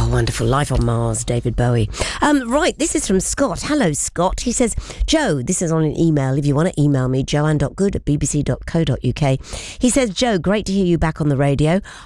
Oh, wonderful. Life on Mars, David Bowie. Right, this is from Scott. Hello, Scott. He says, Joe, this is on an email. If you want to email me, joanne.good@bbc.co.uk. He says, Joe, great to hear you back on the radio.